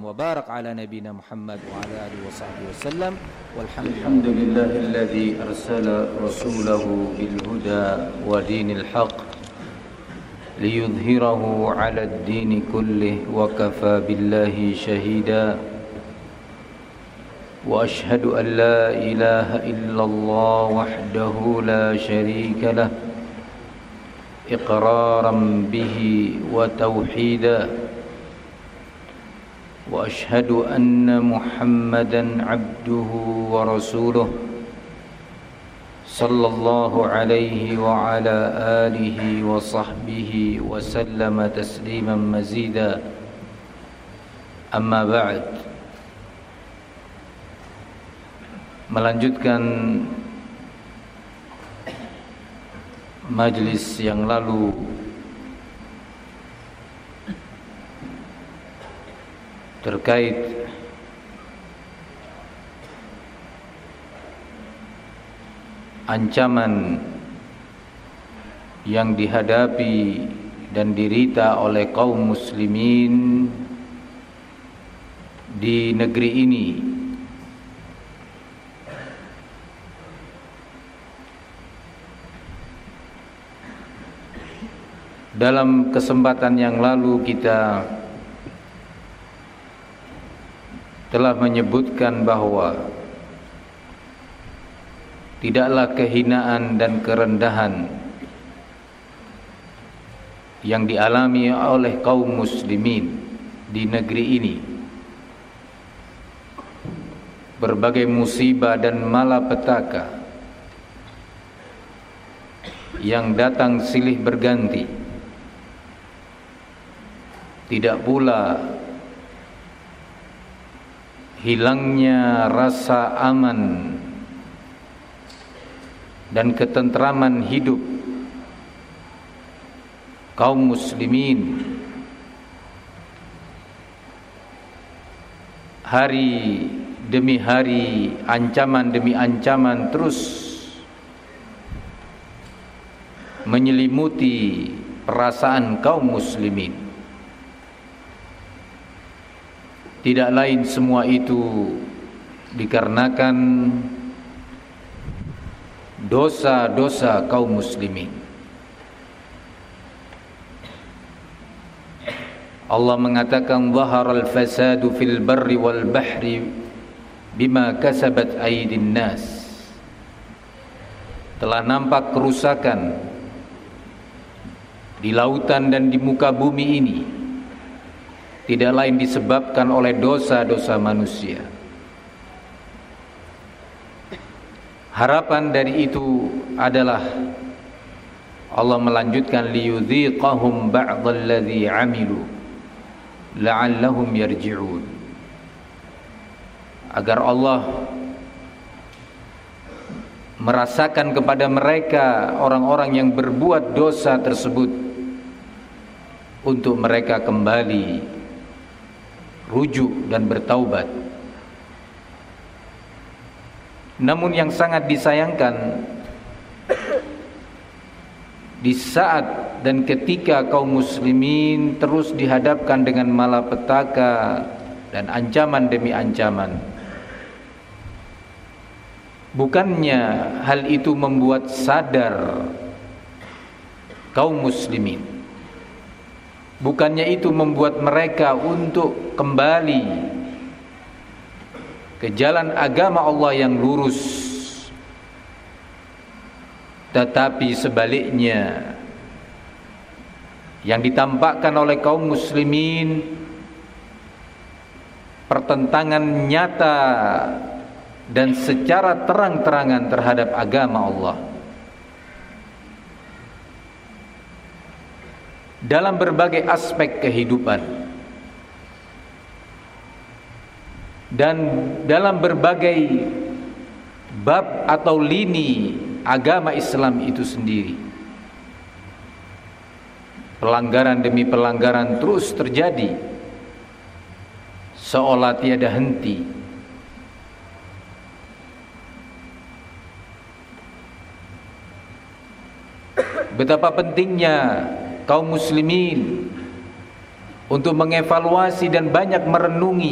وبارك على نبينا محمد وعلى آله وصحبه وسلم الحمد لله الذي أرسل رسوله بالهدى ودين الحق ليظهره على الدين كله وكفى بالله شهيدا وأشهد أن لا إله إلا الله وحده لا شريك له إقرارا به وتوحيدا وأشهد أن محمدا عبده ورسوله صلى الله عليه وعلى آله وصحبه وسلم تسليما مزيدا أما بعد. Melanjutkan majlis yang lalu terkait ancaman yang dihadapi dan dirita oleh kaum muslimin di negeri ini, dalam kesempatan yang lalu kita telah menyebutkan bahwa tidaklah kehinaan dan kerendahan yang dialami oleh kaum muslimin di negeri ini, berbagai musibah dan malapetaka yang datang silih berganti, tidak pula hilangnya rasa aman dan ketentraman hidup kaum muslimin. Hari demi hari, ancaman demi ancaman terus menyelimuti perasaan kaum muslimin. Tidak lain semua itu dikarenakan dosa-dosa kaum muslimin. Allah mengatakan zaharal fasadu fil barri wal bahri bima kasabat aydin nas. Telah nampak kerusakan di lautan dan di muka bumi ini, tidak lain disebabkan oleh dosa-dosa manusia. Harapan dari itu adalah Allah melanjutkan liyudhiqahum ba'dalladzi 'amilu la'allahum yarji'un, agar Allah merasakan kepada mereka orang-orang yang berbuat dosa tersebut untuk mereka kembali rujuk dan bertaubat. Namun yang sangat disayangkan, di saat dan ketika kaum muslimin terus dihadapkan dengan malapetaka dan ancaman demi ancaman, bukannya hal itu membuat sadar kaum muslimin, bukannya itu membuat mereka untuk kembali ke jalan agama Allah yang lurus, tetapi sebaliknya yang ditampakkan oleh kaum muslimin pertentangan nyata dan secara terang-terangan terhadap agama Allah dalam berbagai aspek kehidupan dan dalam berbagai bab atau lini agama Islam itu sendiri. Pelanggaran demi pelanggaran terus terjadi seolah tiada henti. Betapa pentingnya kaum muslimin untuk mengevaluasi dan banyak merenungi